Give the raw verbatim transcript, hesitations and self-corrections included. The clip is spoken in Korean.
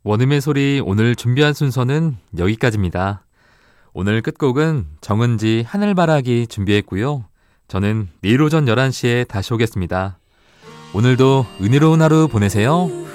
원음의 소리 오늘 준비한 순서는 여기까지입니다. 오늘 끝곡은 정은지 하늘바라기 준비했고요. 저는 내일 오전 열한 시에 다시 오겠습니다. 오늘도 은혜로운 하루 보내세요.